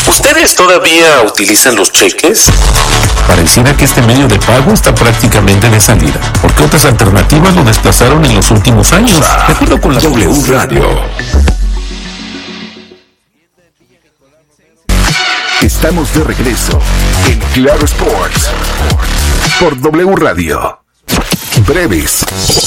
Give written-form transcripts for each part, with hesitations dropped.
¿Ustedes todavía utilizan los cheques? Pareciera que este medio de pago está prácticamente de salida, porque otras alternativas lo desplazaron en los últimos años. De acuerdo con la W Radio. Estamos de regreso en Claro Sports por W Radio. Breves.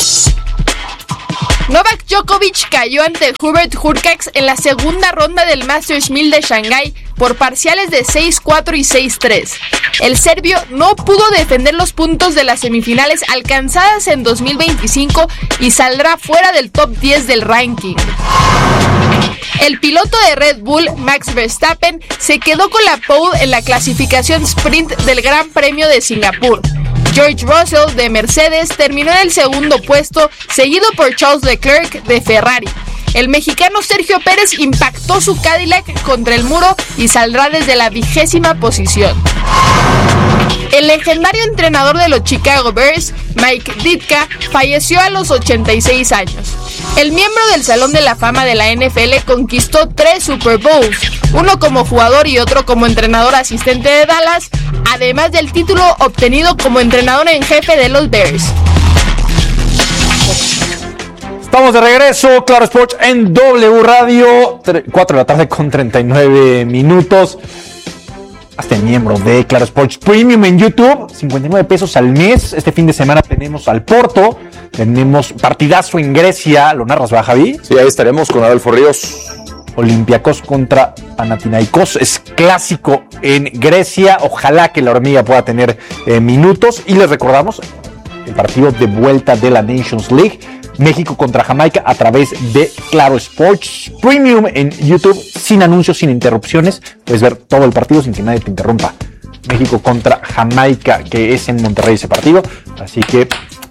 Novak Djokovic cayó ante Hubert Hurkacz en la segunda ronda del Masters 1000 de Shanghái por parciales de 6-4 y 6-3. El serbio no pudo defender los puntos de las semifinales alcanzadas en 2025 y saldrá fuera del top 10 del ranking. El piloto de Red Bull, Max Verstappen, se quedó con la pole en la clasificación sprint del Gran Premio de Singapur. George Russell de Mercedes terminó en el segundo puesto, seguido por Charles Leclerc de Ferrari. El mexicano Sergio Pérez impactó su Cadillac contra el muro y saldrá desde la 20ª posición. El legendario entrenador de los Chicago Bears, Mike Ditka, falleció a los 86 años. El miembro del Salón de la Fama de la NFL conquistó 3 Super Bowls, uno como jugador y otro como entrenador asistente de Dallas, además del título obtenido como entrenador en jefe de los Bears. Estamos de regreso, Claro Sports en W Radio, 4 de la tarde con 39 minutos. Hazte miembro de Claro Sports Premium en YouTube, 59 pesos al mes. Este fin de semana tenemos al Porto, tenemos partidazo en Grecia. ¿Lo narras, va, Javi? Sí, ahí estaremos con Adolfo Ríos. Olympiacos contra Panathinaikos, es clásico en Grecia. Ojalá que la hormiga pueda tener minutos. Y les recordamos el partido de vuelta de la Nations League, México contra Jamaica, a través de Claro Sports Premium en YouTube, sin anuncios, sin interrupciones. Puedes ver todo el partido sin que nadie te interrumpa. México contra Jamaica, que es en Monterrey ese partido, así que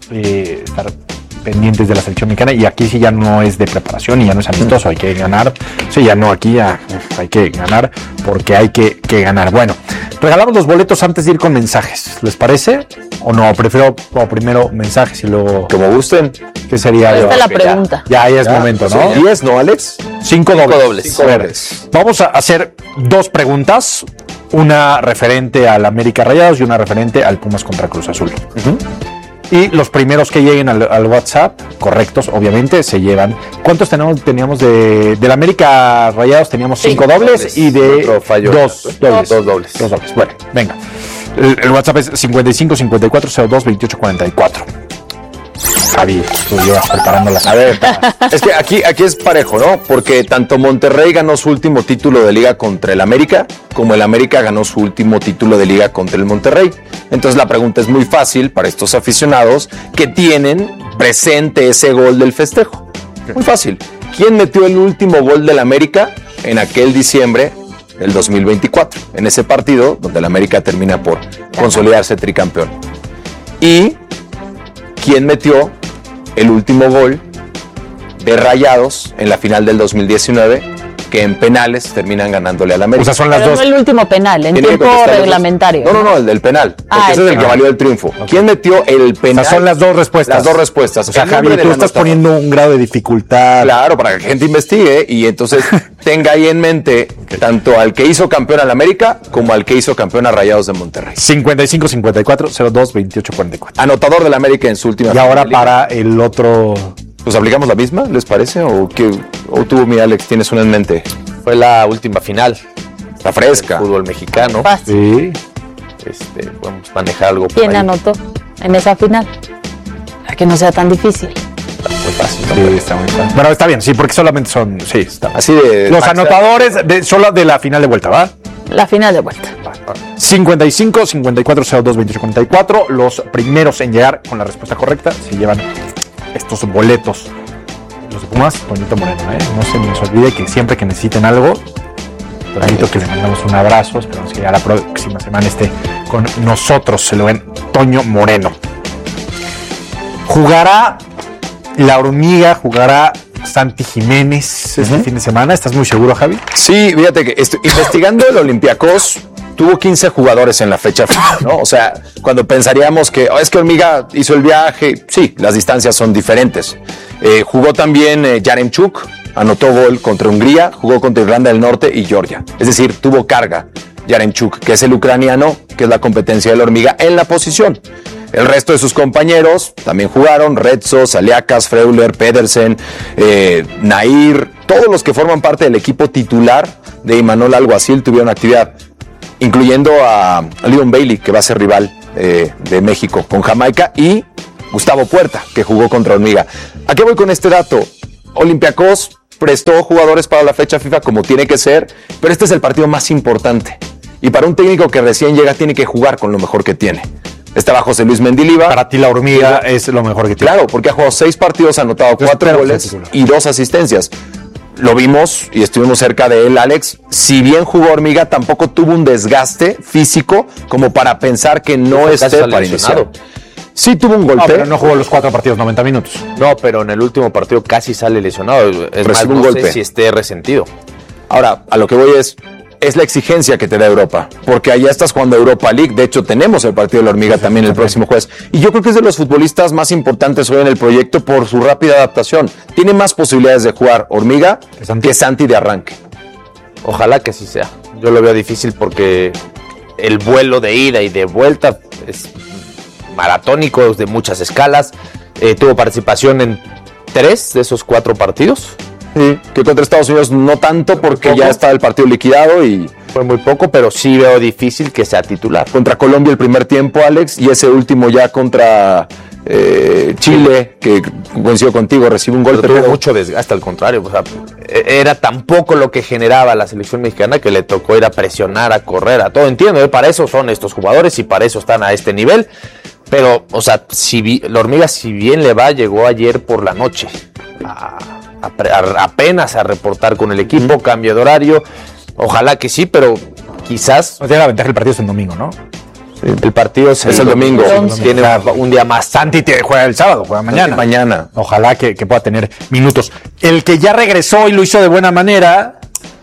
estar pendientes de la selección mexicana. Y aquí sí ya no es de preparación y ya no es amistoso, hay que ganar. Sí, ya no, aquí ya hay que ganar porque hay que ganar. Bueno, regalamos los boletos antes de ir con mensajes, ¿les parece? ¿O no? Prefiero primero mensajes y luego... Como gusten. ¿Qué sería? Esta es la pregunta. Ya es momento, ¿no? 10, ¿no, Alex? 5 dobles. 5 dobles. Vamos a hacer 2 preguntas. Una referente al América Rayados y una referente al Pumas contra Cruz Azul. Y los primeros que lleguen al WhatsApp, correctos, obviamente, se llevan. ¿Cuántos teníamos del América Rayados? Teníamos 5 dobles y de 2 dobles. 2 dobles. Bueno, venga. El WhatsApp es 55 54 02 28 44. Javi, tú llevas preparándolas. A ver, es que aquí es parejo, ¿no? Porque tanto Monterrey ganó su último título de liga contra el América, como el América ganó su último título de liga contra el Monterrey. Entonces la pregunta es muy fácil para estos aficionados que tienen presente ese gol del festejo. Muy fácil. ¿Quién metió el último gol del América en aquel diciembre del 2024? En ese partido donde el América termina por consolidarse tricampeón. ¿Y quién metió el último gol de Rayados en la final del 2019, que en penales terminan ganándole al América? O sea, son las Pero dos. no el último penal, en tiempo reglamentario. No, el del penal. Porque ese es el que valió el triunfo. Okay. ¿Quién metió el penal? O sea, son las dos respuestas. Las dos respuestas. O sea, Javi, tú estás poniendo un grado de dificultad. Claro, para que la gente investigue y entonces tenga ahí en mente tanto al que hizo campeón al América como al que hizo campeón a Rayados de Monterrey. 55 54 02 28 44. Anotador del América en su última. Y ahora para el otro. Pues aplicamos la misma, ¿les parece? ¿O tú, mi Alex, tienes una en mente? Fue la última final. Está fresca. Fútbol mexicano. Sí. Podemos manejar algo por ¿Quién ahí. anotó en esa final? Para que no sea tan difícil. Muy fácil. Sí, está muy fácil. Bueno, está bien, sí, porque solamente son. Sí, está. Así de. Los anotadores solo de la final de vuelta, ¿va? La final de vuelta. 55 54 02 28 44. Los primeros en llegar con la respuesta correcta se llevan estos boletos. Los de Pumas, Toñito Moreno, No se nos olvide que siempre que necesiten algo, Toñito, que le mandamos un abrazo. Esperamos que ya la próxima semana esté con nosotros. Se lo ven, Toño Moreno. Jugará la hormiga, jugará Santi Jiménez este fin de semana. ¿Estás muy seguro, Javi? Sí, fíjate que investigando el Olympiacos, tuvo 15 jugadores en la fecha final, ¿no? O sea, cuando pensaríamos que es que Hormiga hizo el viaje, sí, las distancias son diferentes. Jugó también Yaremchuk, anotó gol contra Hungría, jugó contra Irlanda del Norte y Georgia. Es decir, tuvo carga Yaremchuk, que es el ucraniano, que es la competencia de la hormiga en la posición. El resto de sus compañeros también jugaron: Retzo, Saliakas, Freuler, Pedersen, Nair, todos los que forman parte del equipo titular de Imanol Alguacil tuvieron actividad, incluyendo a Leon Bailey, que va a ser rival de México con Jamaica, y Gustavo Puerta, que jugó contra Hormiga. ¿A qué voy con este dato? Olympiacos prestó jugadores para la fecha FIFA como tiene que ser, pero este es el partido más importante. Y para un técnico que recién llega tiene que jugar con lo mejor que tiene. Estaba José Luis Mendilibar. Para ti la hormiga es lo mejor que tiene. Claro, porque ha jugado 6 partidos, ha anotado 4 goles y 2 asistencias. Lo vimos y estuvimos cerca de él, Alex. Si bien jugó Hormiga, tampoco tuvo un desgaste físico como para pensar que no esté para iniciar. Sí tuvo un golpe. No, pero no jugó los 4 partidos, 90 minutos. No, pero en el último partido casi sale lesionado. Es más, un no golpe. sé si esté resentido. Ahora, a lo que voy es la exigencia que te da Europa, porque allá estás jugando Europa League. De hecho, tenemos el partido de la Hormiga también el próximo jueves. Y yo creo que es de los futbolistas más importantes hoy en el proyecto por su rápida adaptación. Tiene más posibilidades de jugar Hormiga que Santi de arranque. Ojalá que así sea. Yo lo veo difícil porque el vuelo de ida y de vuelta es maratónico, de muchas escalas. Tuvo participación en 3 de esos 4 partidos. Sí, que contra Estados Unidos no tanto, porque ya está el partido liquidado y fue muy poco, pero sí veo difícil que sea titular. Contra Colombia el primer tiempo, Alex, y ese último ya contra Chile, que coincido contigo, recibe un golpe. Pero tuvo mucho desgaste, al contrario. O sea, era tan poco lo que generaba la selección mexicana que le tocó ir a presionar, a correr, a todo. Entiendo, para eso son estos jugadores y para eso están a este nivel. Pero, o sea, la Hormiga, si bien le va, llegó ayer por la noche apenas a reportar con el equipo, cambio de horario. Ojalá que sí, pero quizás. No tiene la ventaja, el partido es el domingo, ¿no? Sí. El partido es el domingo. Tiene un día más. Santi juega el sábado, juega mañana. Mañana. Ojalá que pueda tener minutos. El que ya regresó y lo hizo de buena manera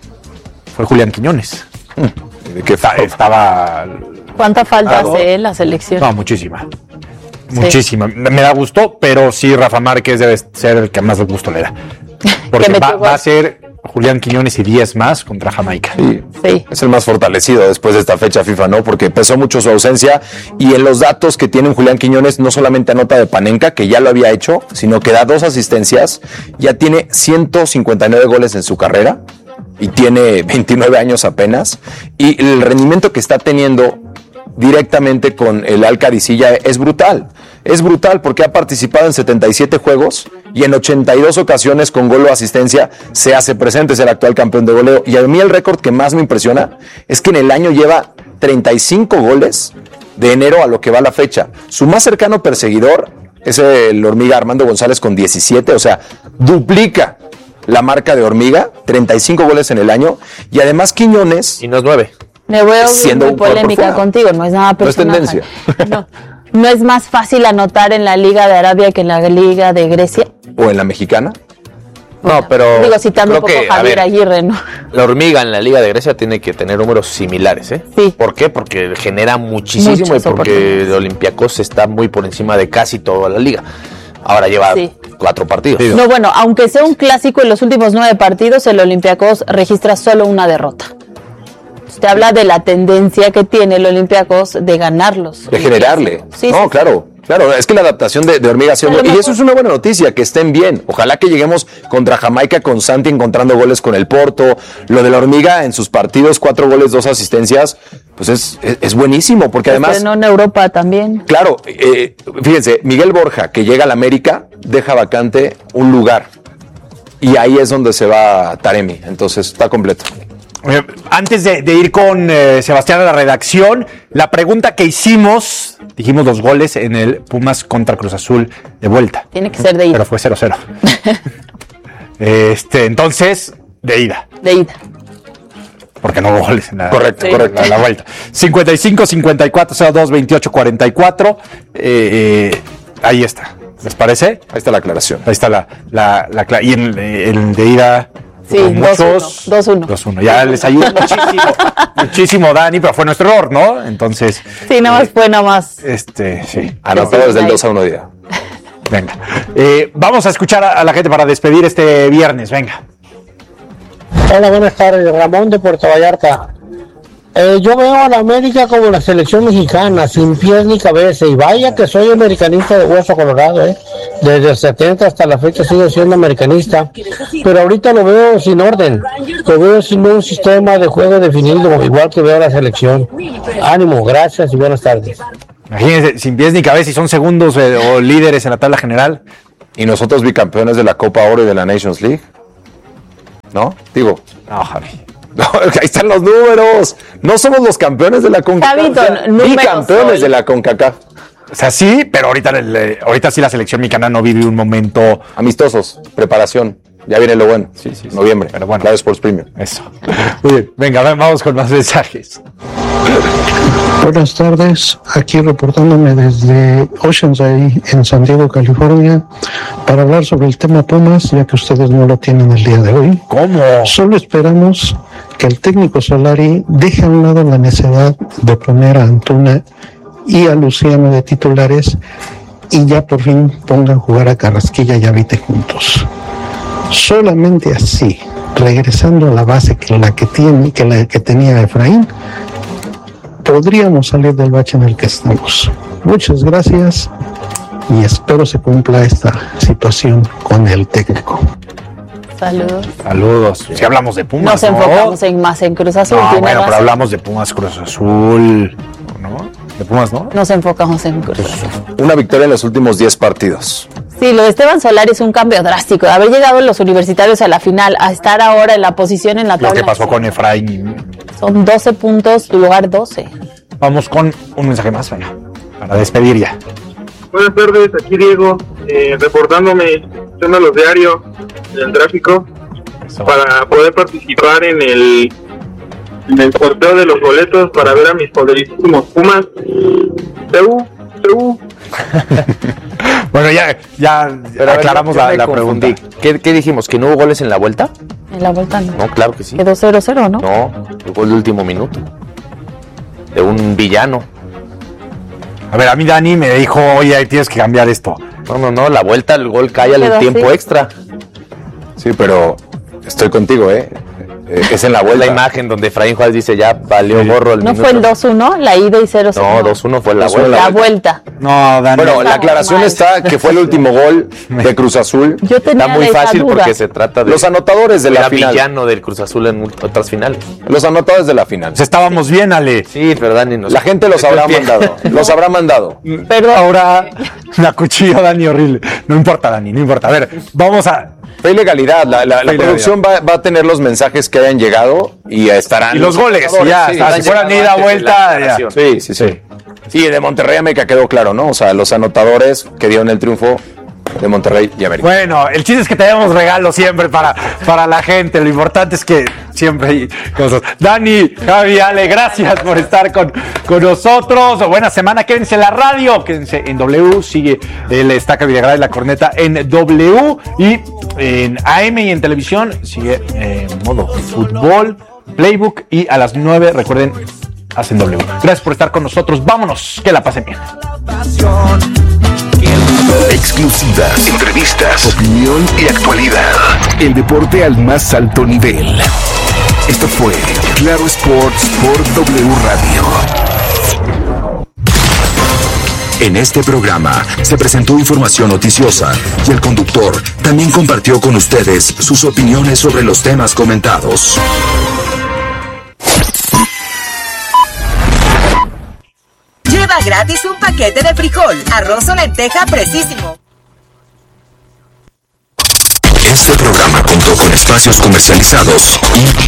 fue Julián Quiñones. Que estaba. ¿Cuánta falta hace la selección? No, muchísima. Muchísima. Me da gusto, pero sí, Rafa Márquez debe ser el que más gusto le da. Porque va a ser Julián Quiñones y 10 más contra Jamaica. Sí. Es el más fortalecido después de esta fecha FIFA, ¿no? Porque pesó mucho su ausencia, y en los datos que tiene Julián Quiñones no solamente anota de Panenka, que ya lo había hecho, sino que da 2 asistencias, ya tiene 159 goles en su carrera y tiene 29 años apenas, y el rendimiento que está teniendo directamente con el Al-Qadisiyah es brutal. Es brutal porque ha participado en 77 juegos y en 82 ocasiones con gol o asistencia se hace presente, es el actual campeón de goleo. Y a mí el récord que más me impresiona es que en el año lleva 35 goles de enero a lo que va la fecha. Su más cercano perseguidor es el Hormiga Armando González con 17, o sea, duplica la marca de Hormiga, 35 goles en el año, y además Quiñones... Y no es 9. Me veo muy polémica contigo, no es nada personal. No es tendencia. ¿No es más fácil anotar en la Liga de Arabia que en la Liga de Grecia? ¿O en la mexicana? No, pero... Digo, citando un poco a Javier Aguirre, ¿no? La Hormiga en la Liga de Grecia tiene que tener números similares, ¿eh? Sí. ¿Por qué? Porque genera muchísimo y porque el Olympiacos está muy por encima de casi toda la liga. Ahora lleva 4 partidos. No, bueno, aunque sea un clásico, en los últimos 9 partidos el Olympiacos registra solo una derrota. Usted habla de la tendencia que tiene el Olympiacos de ganarlos. De generarle. Sí, no, sí. Claro, es que la adaptación de Hormiga ha sido... Y eso es una buena noticia, que estén bien. Ojalá que lleguemos contra Jamaica con Santi encontrando goles con el Porto. Lo de la Hormiga en sus partidos, 4 goles, 2 asistencias, pues es buenísimo, porque además... No en Europa también. Claro, fíjense, Miguel Borja, que llega al América, deja vacante un lugar. Y ahí es donde se va Taremi. Entonces, está completo. Antes de ir con Sebastián a la redacción, la pregunta que hicimos, dijimos 2 goles en el Pumas contra Cruz Azul de vuelta. Tiene que ser de ida. Pero fue 0-0. Entonces, de ida. De ida. Porque no hubo goles en la, correcto. En la vuelta. 55-54-02-28-44. Ahí está. ¿Les parece? Ahí está la aclaración. Ahí está la y en el de ida... Sí, 2-1. 2-1. Ya les ayuda muchísimo, Dani, pero fue nuestro error, ¿no? Entonces. Sí, nada más. Sí. Anotado desde el 2-1 día. Venga. Vamos a escuchar a la gente para despedir este viernes. Venga. Hola, buenas tardes, Ramón de Puerto Vallarta. Yo veo a la América como la selección mexicana, sin pies ni cabeza, y vaya que soy americanista de hueso colorado, desde el 70 hasta la fecha sigo siendo americanista, pero ahorita lo veo sin orden, lo veo sin un sistema de juego definido, igual que veo a la selección. Ánimo, gracias y buenas tardes. Imagínense, sin pies ni cabeza y son segundos o líderes en la tabla general. Y nosotros bicampeones de la Copa Oro y de la Nations League, ¿no? Digo, no, Javi. No, ahí están los números. No somos los campeones de la CONCACAF. Bicampeones de la CONCACAF. O sea, sí, pero ahorita sí la selección mexicana no vive un momento... Amistosos, preparación. Ya viene lo bueno. Sí. Noviembre. Pero bueno. Claro Sports Premium. Eso. Muy bien. Venga, vamos con más mensajes. Buenas tardes, aquí reportándome desde Oceanside en San Diego, California, para hablar sobre el tema Pumas, ya que ustedes no lo tienen el día de hoy. ¿Cómo? Solo esperamos que el técnico Solari deje a un lado la necesidad de poner a Antuna y a Luciano de titulares y ya por fin ponga a jugar a Carrasquilla y a Vite juntos. Solamente así, regresando a la base que tenía Efraín, podríamos salir del bache en el que estamos. Muchas gracias y espero se cumpla esta situación con el técnico. Saludos. Si hablamos de Pumas, nos enfocamos más en Cruz Azul. No, bueno, pero hablamos de Pumas, Cruz Azul, ¿no? De Pumas, ¿no? Nos enfocamos en Cruz Azul. Una victoria en los últimos 10 partidos. Sí, lo de Esteban Solari es un cambio drástico. De haber llegado los universitarios a la final, a estar ahora en la posición en la tabla. Lo que pasó con Efraín. Son 12 puntos, lugar 12. Vamos con un mensaje más, venga, para despedir ya. Buenas tardes, aquí Diego, reportándome, haciendo los diarios del tráfico. Eso. Para poder participar en el sorteo de los boletos para ver a mis poderísimos Pumas. Bueno, ya aclaramos la pregunta. ¿Qué dijimos? ¿Que no hubo goles en la vuelta? En la vuelta no. No, claro que sí. Quedó 0-0, ¿no? No, el gol de último minuto. De un villano. A ver, a mí Dani me dijo, oye, tienes que cambiar esto. No, la vuelta, el gol cae al tiempo extra. Sí, pero estoy contigo, es en la vuelta. La imagen donde Efraín Juárez dice, ya valió gorro el ¿No minuto? fue el 2-1, la ida y 0-0? No, 2-1 fue la vuelta. No, Dani. Bueno, la aclaración está que fue el último gol de Cruz Azul. Yo tenía está muy fácil duda. porque se trata de los anotadores de la final. Villano del Cruz Azul en otras finales. Los anotadores de la final. Pues estábamos bien, Ale. Sí, pero Dani la gente los habrá mandado. Los habrá mandado. Perdón. Ahora la cuchilla, Dani, horrible. No importa, Dani, no importa. A ver, vamos a... Fe y legalidad. La producción va a tener los mensajes que hayan llegado y estarán. Y los goles, ya. Sí, si fueran ida, vuelta. Sí. Sí, de Monterrey a América quedó claro, ¿no? O sea, los anotadores que dieron el triunfo de Monterrey y América. Bueno, el chiste es que tenemos regalos siempre para la gente. Lo importante es que siempre hay cosas. Dani, Javi, Ale, gracias por estar con nosotros. Buena semana, quédense en la radio, quédense en W. Sigue el Estaca Videgaray, la corneta en W. Y en AM y en televisión sigue en modo fútbol, playbook. Y a las 9, recuerden, hacen W. Gracias por estar con nosotros. Vámonos, que la pasen bien. Exclusivas, entrevistas, opinión y actualidad. El deporte al más alto nivel. Esto fue Claro Sports por W Radio. En este programa se presentó información noticiosa y el conductor también compartió con ustedes sus opiniones sobre los temas comentados. Lleva gratis un paquete de frijol, arroz o lenteja Precisísimo. Este programa contó con espacios comercializados y